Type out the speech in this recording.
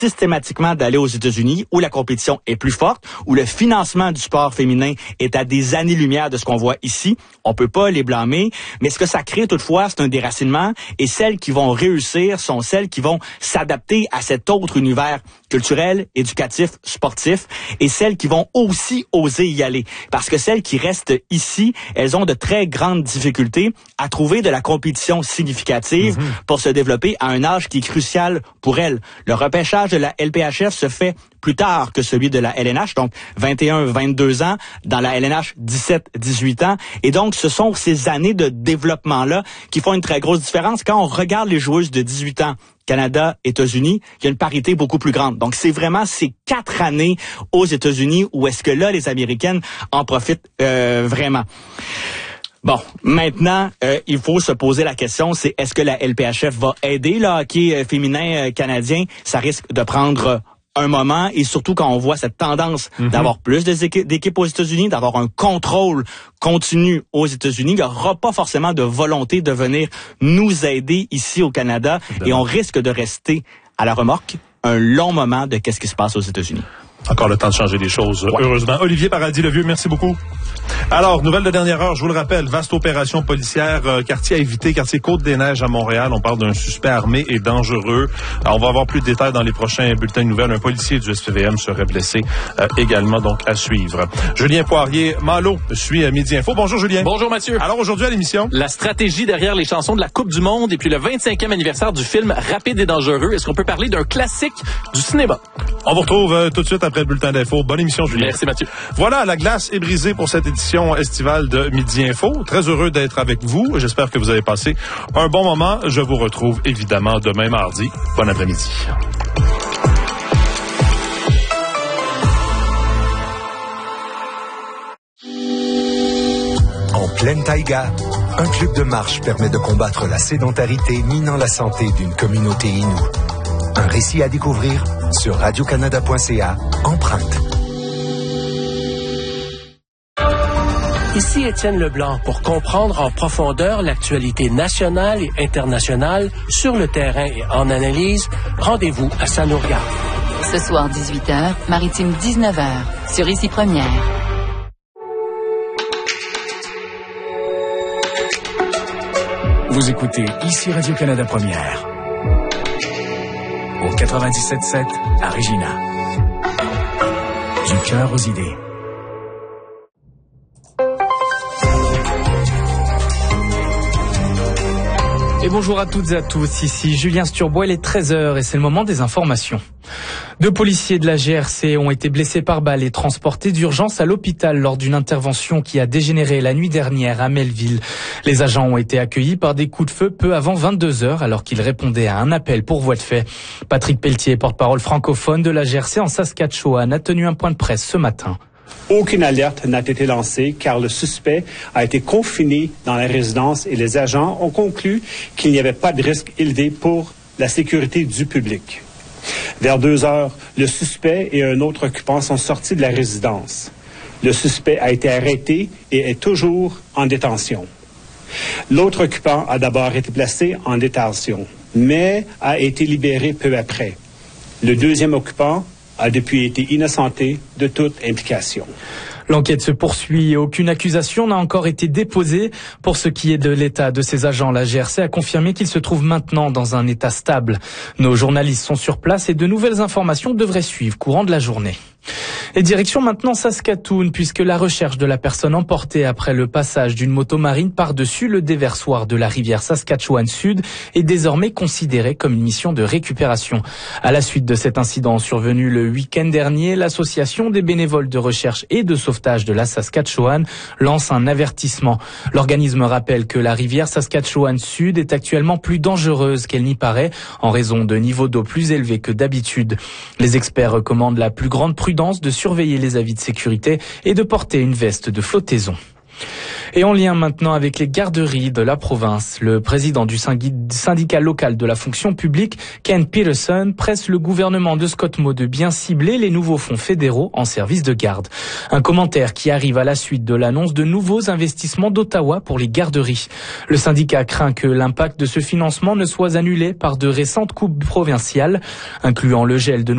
systématiquement d'aller aux États-Unis où la compétition est plus forte, où le financement du sport féminin est à des années-lumière de ce qu'on voit ici. On peut pas les blâmer, mais ce que ça crée toutefois, c'est un déracinement, et celles qui vont réussir sont celles qui vont s'adapter à cet autre univers culturel, éducatif, sportif, et celles qui vont aussi oser y aller. Parce que celles qui restent ici, elles ont de très grandes difficultés à trouver de la compétition significative pour se développer à un âge qui est crucial pour elles. Le repêchage de la LPHF se fait plus tard que celui de la LNH, donc 21-22 ans, dans la LNH 17-18 ans. Et donc, ce sont ces années de développement-là qui font une très grosse différence. Quand on regarde les joueuses de 18 ans, Canada, États-Unis, il y a une parité beaucoup plus grande. Donc, c'est vraiment ces 4 années aux États-Unis où est-ce que là, les Américaines en profitent vraiment. Bon, maintenant, il faut se poser la question, c'est est-ce que la LPHF va aider le hockey féminin canadien? Ça risque de prendre un moment, et surtout quand on voit cette tendance d'avoir plus d'équipes aux États-Unis, d'avoir un contrôle continu aux États-Unis, il n'y aura pas forcément de volonté de venir nous aider ici au Canada, et on risque de rester à la remorque un long moment de qu'est-ce qui se passe aux États-Unis. Encore le temps de changer les choses, heureusement. Olivier Paradis-Levieux, merci beaucoup. Alors, nouvelle de dernière heure, je vous le rappelle, vaste opération policière, quartier à éviter, quartier Côte-des-Neiges à Montréal. On parle d'un suspect armé et dangereux. Alors, on va avoir plus de détails dans les prochains bulletins de nouvelles. Un policier du SPVM serait blessé également, donc à suivre. Julien Poirier-Malo suit Midi Info. Bonjour Julien. Bonjour Mathieu. Alors aujourd'hui à l'émission, la stratégie derrière les chansons de la Coupe du Monde et puis le 25e anniversaire du film Rapide et dangereux. Est-ce qu'on peut parler d'un classique du cinéma? On vous retrouve tout de suite après le bulletin d'info. Bonne émission, Julien. Merci, Mathieu. Voilà, la glace est brisée pour cette édition estivale de Midi Info. Très heureux d'être avec vous. J'espère que vous avez passé un bon moment. Je vous retrouve évidemment demain mardi. Bon après-midi. En pleine taïga, un club de marche permet de combattre la sédentarité minant la santé d'une communauté inoue. Un récit à découvrir sur radiocanada.ca, Empreinte. Ici Étienne Leblanc pour comprendre en profondeur l'actualité nationale et internationale sur le terrain et en analyse. Rendez-vous à Ça nous regarde. Ce soir 18h, Maritime 19h, sur Ici Première. Vous écoutez Ici Radio-Canada Première. Au 97.7 à Regina. Du cœur aux idées. Et bonjour à toutes et à tous, ici Julien Sturbois, il est 13h et c'est le moment des informations. 2 policiers de la GRC ont été blessés par balle et transportés d'urgence à l'hôpital lors d'une intervention qui a dégénéré la nuit dernière à Melville. Les agents ont été accueillis par des coups de feu peu avant 22h alors qu'ils répondaient à un appel pour voie de fait. Patrick Pelletier, porte-parole francophone de la GRC en Saskatchewan, a tenu un point de presse ce matin. Aucune alerte n'a été lancée car le suspect a été confiné dans la résidence et les agents ont conclu qu'il n'y avait pas de risque élevé pour la sécurité du public. Vers 2h, le suspect et un autre occupant sont sortis de la résidence. Le suspect a été arrêté et est toujours en détention. L'autre occupant a d'abord été placé en détention, mais a été libéré peu après. Le deuxième occupant a depuis été innocenté de toute implication. L'enquête se poursuit et aucune accusation n'a encore été déposée. Pour ce qui est de l'état de ces agents, la GRC a confirmé qu'ils se trouvent maintenant dans un état stable. Nos journalistes sont sur place et de nouvelles informations devraient suivre courant de la journée. Et direction maintenant Saskatoon, puisque la recherche de la personne emportée après le passage d'une moto marine par-dessus le déversoir de la rivière Saskatchewan Sud est désormais considérée comme une mission de récupération. À la suite de cet incident survenu le week-end dernier, l'association des bénévoles de recherche et de sauvetage de la Saskatchewan lance un avertissement. L'organisme rappelle que la rivière Saskatchewan Sud est actuellement plus dangereuse qu'elle n'y paraît en raison de niveaux d'eau plus élevés que d'habitude. Les experts recommandent la plus grande prudence de surveiller les avis de sécurité et de porter une veste de flottaison. Et en lien maintenant avec les garderies de la province, le président du syndicat local de la fonction publique, Ken Peterson, presse le gouvernement de Scott Moe de bien cibler les nouveaux fonds fédéraux en service de garde. Un commentaire qui arrive à la suite de l'annonce de nouveaux investissements d'Ottawa pour les garderies. Le syndicat craint que l'impact de ce financement ne soit annulé par de récentes coupes provinciales, incluant le gel de